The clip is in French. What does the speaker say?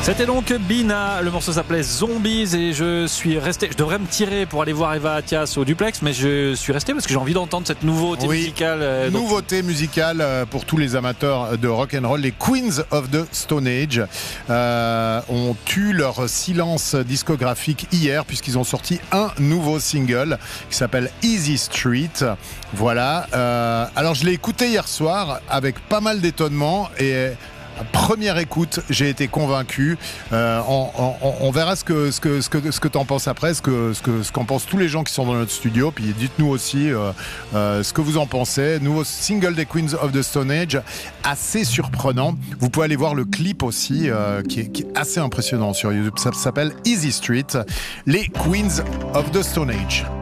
C'était donc Bina, le morceau s'appelait Zombies et je suis resté, je devrais me tirer pour aller voir Eva Attias au duplex, mais je suis resté parce que j'ai envie d'entendre cette nouveauté musicale. Nouveauté musicale pour tous les amateurs de rock'n'roll, les Queens of the Stone Age ont eu leur silence discographique hier puisqu'ils ont sorti un nouveau single qui s'appelle Easy Street. Voilà, alors je l'ai écouté hier soir avec pas mal d'étonnement et première écoute, j'ai été convaincu. On verra ce que t'en penses après, ce qu'en pensent tous les gens qui sont dans notre studio. Puis dites-nous aussi ce que vous en pensez. Nouveau single des Queens of the Stone Age, assez surprenant. Vous pouvez aller voir le clip aussi, qui est assez impressionnant sur YouTube. Ça s'appelle Easy Street, les Queens of the Stone Age.